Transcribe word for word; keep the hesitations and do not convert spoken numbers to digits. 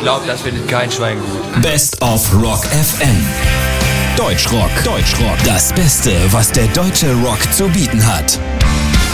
glaube, das findet kein Schwein gut. Best of Rock F M. Deutschrock. Deutschrock. Das Beste, was der deutsche Rock zu bieten hat.